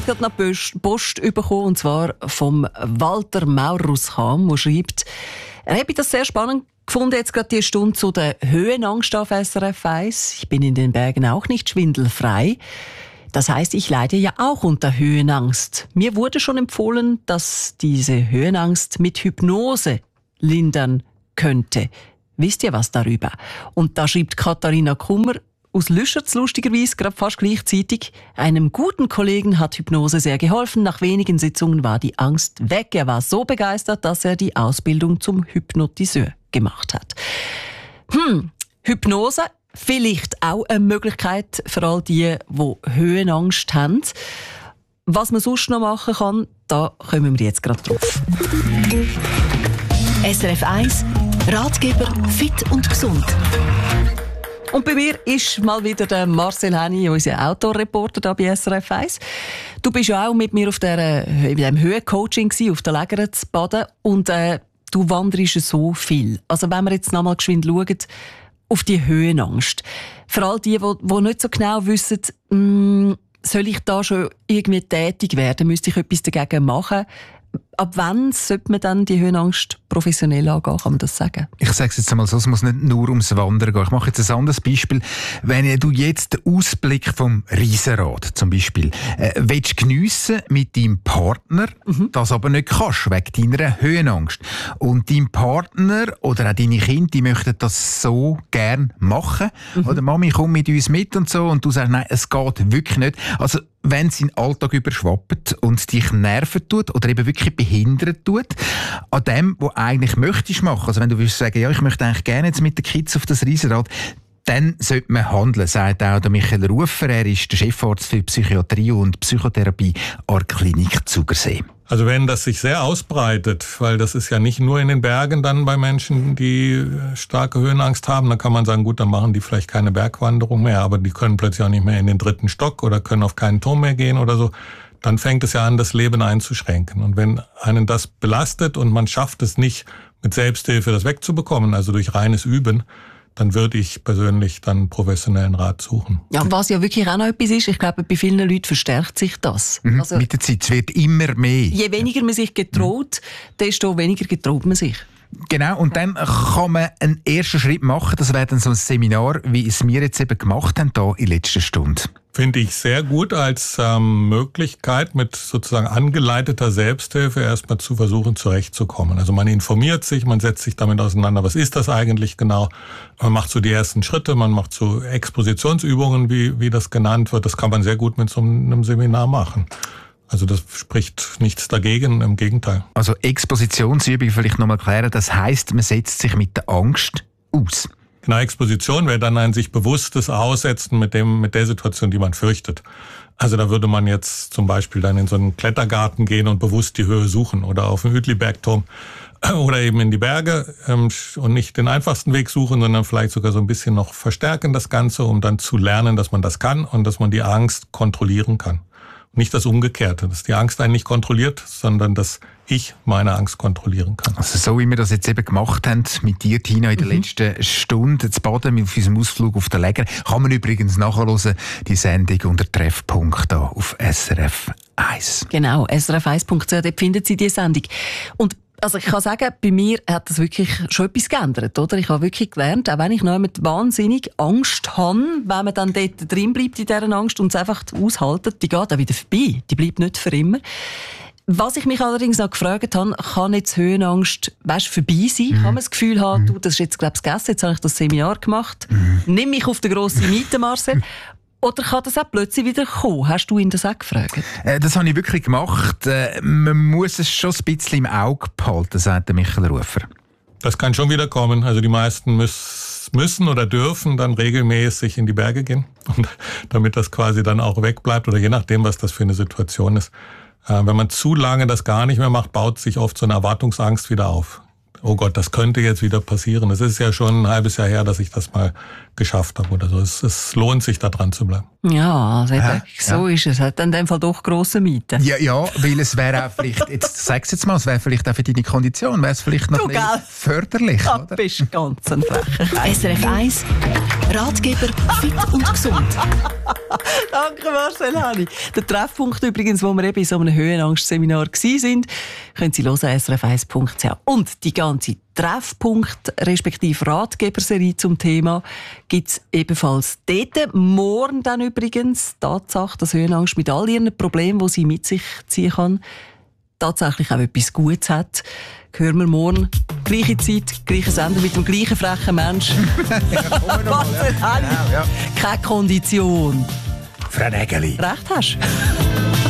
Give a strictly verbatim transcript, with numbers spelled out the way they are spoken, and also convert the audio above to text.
Ich habe noch Post, Post bekommen, und zwar vom Walter Mauruskam, der schreibt, er habe das sehr spannend gefunden, jetzt gerade die Stunde zu der Höhenangst auf S R F eins. Ich bin in den Bergen auch nicht schwindelfrei. Das heisst, ich leide ja auch unter Höhenangst. Mir wurde schon empfohlen, dass diese Höhenangst mit Hypnose lindern könnte. Wisst ihr was darüber? Und da schreibt Katharina Kummer aus Lüschertz lustigerweise gerade fast gleichzeitig: Einem guten Kollegen hat Hypnose sehr geholfen. Nach wenigen Sitzungen war die Angst weg. Er war so begeistert, dass er die Ausbildung zum Hypnotiseur gemacht hat. Hm, Hypnose, vielleicht auch eine Möglichkeit für all die, die Höhenangst haben. Was man sonst noch machen kann, da kommen wir jetzt gerade drauf. S R F eins, Ratgeber fit und gesund. Und bei mir ist mal wieder der Marcel Henny, unser Outdoor-Reporter da bei S R F eins. Du bist ja auch mit mir auf der, in dem Höhencoaching gewesen, auf der Lägere zu Baden. Und äh, du wanderst so viel. Also wenn wir jetzt nochmal geschwind schauen, auf die Höhenangst. Für all die, die, die nicht so genau wissen, mh, soll ich da schon irgendwie tätig werden? Müsste ich etwas dagegen machen? Ab wann sollte man dann die Höhenangst professionell angehen, kann man das sagen? Ich sage es jetzt einmal so, es muss nicht nur ums Wandern gehen. Ich mache jetzt ein anderes Beispiel. Wenn du jetzt den Ausblick vom Riesenrad zum Beispiel äh, willst geniessen mit deinem Partner, mhm. das aber nicht kannst, wegen deiner Höhenangst. Und dein Partner oder auch deine Kinder, die möchten das so gern machen. Mhm. Oder Mami, komm mit uns mit und so. Und du sagst, nein, es geht wirklich nicht. Also wenn es deinen Alltag überschwappt und dich nerven tut oder eben wirklich behindert tut, an dem, was eigentlich möchtest machen. Also wenn du willst sagen, ja, ich möchte eigentlich gerne jetzt mit den Kids auf das Riesenrad, dann sollte man handeln, sagt auch der Michael Rufer. Er ist der Chefarzt für Psychiatrie und Psychotherapie an der Klinik Zugersee. Also wenn das sich sehr ausbreitet, weil das ist ja nicht nur in den Bergen dann bei Menschen, die starke Höhenangst haben, dann kann man sagen, gut, dann machen die vielleicht keine Bergwanderung mehr, aber die können plötzlich auch nicht mehr in den dritten Stock oder können auf keinen Turm mehr gehen oder so. Dann fängt es ja an, das Leben einzuschränken. Und wenn einen das belastet und man schafft es nicht, mit Selbsthilfe das wegzubekommen, also durch reines Üben, dann würde ich persönlich dann professionellen Rat suchen. Ja, was ja wirklich auch noch etwas ist, ich glaube, bei vielen Leuten verstärkt sich das. Mhm, also, mit der Zeit, es wird immer mehr. Je weniger man sich getraut, mhm. desto weniger getraut man sich. Genau, und dann kann man einen ersten Schritt machen. Das wäre dann so ein Seminar, wie es wir jetzt eben gemacht haben, hier in letzter Stunde. Finde ich sehr gut als ähm, Möglichkeit, mit sozusagen angeleiteter Selbsthilfe erstmal zu versuchen, zurechtzukommen. Also man informiert sich, man setzt sich damit auseinander, was ist das eigentlich genau? Man macht so die ersten Schritte, man macht so Expositionsübungen, wie, wie das genannt wird. Das kann man sehr gut mit so einem Seminar machen. Also das spricht nichts dagegen, im Gegenteil. Also Expositionsübung vielleicht nochmal klären, das heisst, man setzt sich mit der Angst aus. Genau, Exposition wäre dann ein sich bewusstes Aussetzen mit dem, mit der Situation, die man fürchtet. Also da würde man jetzt zum Beispiel dann in so einen Klettergarten gehen und bewusst die Höhe suchen oder auf den Uetlibergturm oder eben in die Berge ähm, und nicht den einfachsten Weg suchen, sondern vielleicht sogar so ein bisschen noch verstärken das Ganze, um dann zu lernen, dass man das kann und dass man die Angst kontrollieren kann. Nicht das Umgekehrte, dass die Angst einen nicht kontrolliert, sondern dass ich meine Angst kontrollieren kann. Also so wie wir das jetzt eben gemacht haben mit dir, Tina, in der mhm. letzten Stunde zu baden auf unserem Ausflug auf der Läger, kann man übrigens nachhören, die Sendung unter Treffpunkt da auf S R F eins. Genau, S R F eins Punkt c h, dort finden Sie die Sendung. Und also ich kann sagen, bei mir hat das wirklich schon etwas geändert, oder? Ich habe wirklich gelernt, auch wenn ich noch mit wahnsinnig Angst habe, wenn man dann dort drin bleibt in dieser Angst und es einfach aushaltet, die geht auch wieder vorbei. Die bleibt nicht für immer. Was ich mich allerdings noch gefragt habe, kann jetzt Höhenangst, weißt, vorbei sein? Mhm. Kann man das Gefühl haben, du, das ist jetzt, glaube ich, gegessen, jetzt habe ich das Seminar gemacht. Mhm. Nimm mich auf den grossen Miete, Marcel. Oder kann das auch plötzlich wieder kommen? Hast du ihn das auch gefragt? Äh, das habe ich wirklich gemacht. Äh, man muss es schon ein bisschen im Auge behalten, sagt der Michael Rufer. Das kann schon wieder kommen. Also die meisten müß, müssen oder dürfen dann regelmäßig in die Berge gehen, und damit das quasi dann auch wegbleibt oder je nachdem, was das für eine Situation ist. Äh, wenn man zu lange das gar nicht mehr macht, baut sich oft so eine Erwartungsangst wieder auf. oh Gott, das könnte jetzt wieder passieren. Es ist ja schon ein halbes Jahr her, dass ich das mal geschafft habe oder so. Es, es lohnt sich, da dran zu bleiben. Ja, also Hä? so Ja. ist es. Hat in dem Fall doch grosse Mieten. Ja, ja, weil es wäre auch vielleicht, jetzt sag's jetzt mal, es wäre vielleicht auch für deine Kondition, wäre es vielleicht noch Du, ein bisschen gell? förderlich, Ja, oder? bist ganz ein frecher. S R F eins Ratgeber fit und gesund. Danke, Marcel Hani. Der Treffpunkt übrigens, wo wir eben in so einem Höhenangstseminar waren, können Sie hören, s r f eins punkt c h. Und die ganze Treffpunkt, respektive Ratgeberserie zum Thema, gibt es ebenfalls dort. Morgen dann übrigens, Tatsache, dass Höhenangst mit all ihren Problemen, die sie mit sich ziehen kann, tatsächlich auch etwas Gutes hat. Hören wir morgen, gleiche Zeit, gleiche Sender mit dem gleichen frechen Mensch. Marcel Hani. Ja, ja. Keine Kondition. Frau Nägeli. Recht hast.